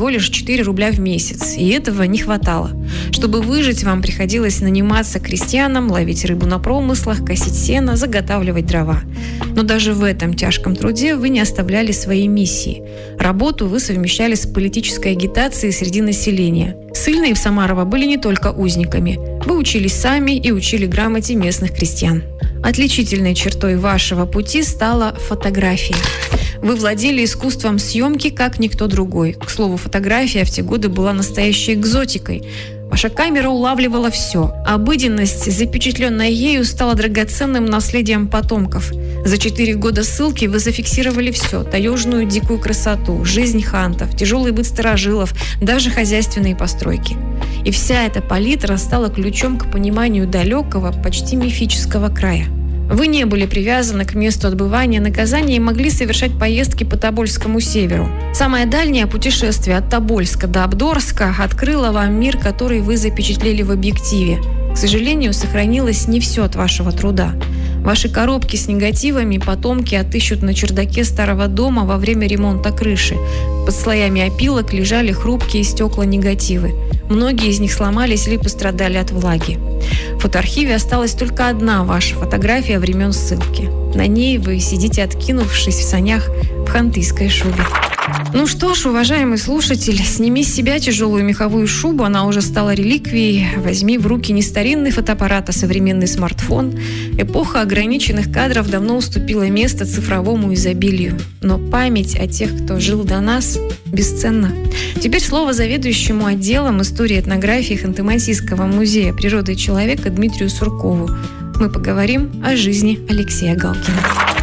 всего лишь 4 рубля в месяц, и этого не хватало. Чтобы выжить, вам приходилось наниматься крестьянам, ловить рыбу на промыслах, косить сено, заготавливать дрова. Но даже в этом тяжком труде вы не оставляли своей миссии. Работу вы совмещали с политической агитацией среди населения. Ссыльные в Самарово были не только узниками. Вы учились сами и учили грамоте местных крестьян. Отличительной чертой вашего пути стала фотография. Вы владели искусством съемки, как никто другой. К слову, фотография в те годы была настоящей экзотикой. Ваша камера улавливала все. Обыденность, запечатленная ею, стала драгоценным наследием потомков. За 4 года ссылки вы зафиксировали все. Таежную дикую красоту, жизнь хантов, тяжелый быт старожилов, даже хозяйственные постройки. И вся эта палитра стала ключом к пониманию далекого, почти мифического края. Вы не были привязаны к месту отбывания наказания и могли совершать поездки по Тобольскому северу. Самое дальнее путешествие от Тобольска до Абдорска открыло вам мир, который вы запечатлели в объективе. К сожалению, сохранилось не все от вашего труда. Ваши коробки с негативами потомки отыщут на чердаке старого дома во время ремонта крыши. Под слоями опилок лежали хрупкие стекла-негативы. Многие из них сломались или пострадали от влаги. В фотоархиве осталась только одна ваша фотография времен ссылки. На ней вы сидите, откинувшись в санях в хантыйской шубе. Ну что ж, уважаемый слушатель, сними с себя тяжелую меховую шубу, она уже стала реликвией. Возьми в руки не старинный фотоаппарат, а современный смартфон. Эпоха ограниченных кадров давно уступила место цифровому изобилию. Но память о тех, кто жил до нас, бесценна. Теперь слово заведующему отделом истории и этнографии Ханты-Мансийского музея природы и человека Дмитрию Суркову. Мы поговорим о жизни Алексея Галкина.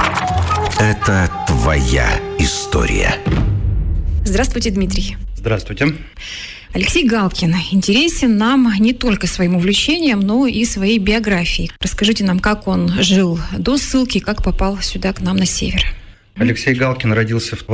Это твоя история. Здравствуйте, Дмитрий. Здравствуйте. Алексей Галкин интересен нам не только своим увлечением, но и своей биографией. Расскажите нам, как он жил до ссылки, как попал сюда к нам на север. Алексей Галкин родился в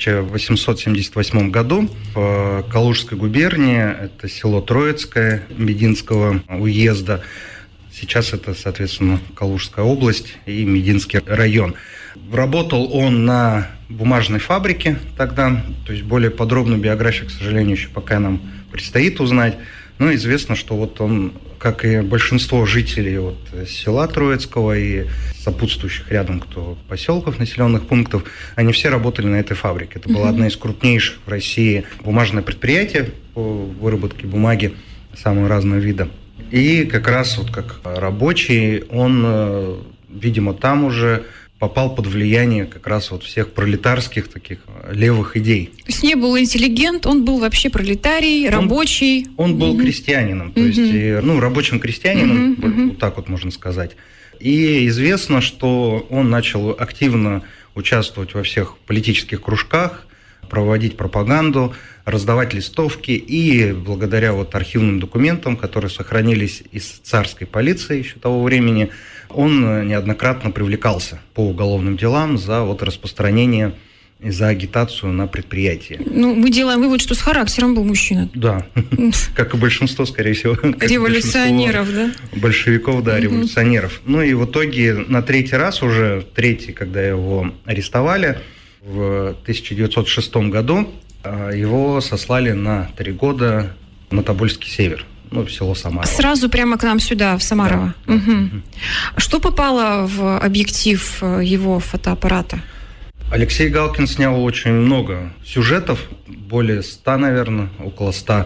1878 году в Калужской губернии. Это село Троицкое Мединского уезда. Сейчас это, соответственно, Калужская область и Мединский район. Работал он на бумажной фабрике тогда, то есть более подробную биографию, к сожалению, еще пока нам предстоит узнать. Но известно, что вот он, как и большинство жителей вот села Троицкого и сопутствующих рядом поселков, населенных пунктов, они все работали на этой фабрике. Это была одна из крупнейших в России бумажное предприятие по выработке бумаги самого разного вида. И как раз вот как рабочий он, видимо, там уже попал под влияние как раз вот всех пролетарских таких левых идей. То есть не был интеллигент, он был вообще пролетарий, рабочий. Он был крестьянином, то есть рабочим крестьянином, вот так вот можно сказать. И известно, что он начал активно участвовать во всех политических кружках, проводить пропаганду, раздавать листовки, и благодаря вот архивным документам, которые сохранились из царской полиции еще того времени, он неоднократно привлекался по уголовным делам за вот распространение и за агитацию на предприятии. Ну, мы делаем вывод, что с характером был мужчина. Да, как и большинство, скорее всего. Революционеров, да? Большевиков, да, революционеров. Ну и в итоге на третий раз, когда его арестовали, в 1906 году его сослали на 3 года на Тобольский север, в село Самарово. Сразу прямо к нам сюда, в Самарово? Да. Что попало в объектив его фотоаппарата? Алексей Галкин снял очень много сюжетов, более 100, наверное, около 100.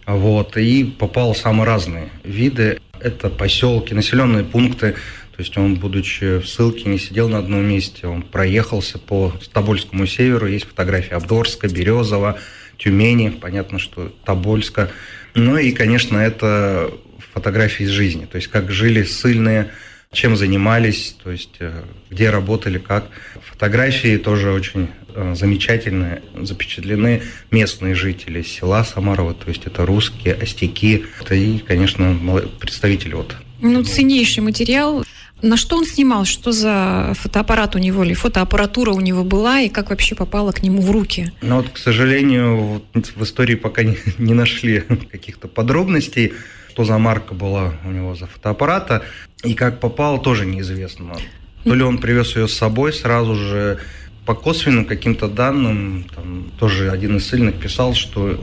И попал в самые разные виды. Это поселки, населенные пункты. То есть он, будучи в ссылке, не сидел на одном месте, он проехался по Тобольскому северу. Есть фотографии Абдорска, Березова, Тюмени, понятно, что Тобольска. Ну и, конечно, это фотографии из жизни. То есть как жили ссыльные, чем занимались, то есть где работали, как. Фотографии тоже очень замечательные, запечатлены местные жители села Самарово, то есть это русские, остяки, и, конечно, представители ценнейший материал. На что он снимал? Что за фотоаппарат у него или фотоаппаратура у него была, и как вообще попала к нему в руки? К сожалению, в истории пока не нашли каких-то подробностей, что за марка была у него за фотоаппарата, и как попал, тоже неизвестно. То ли он привез ее с собой сразу же. По косвенным каким-то данным, тоже один из ссыльных писал, что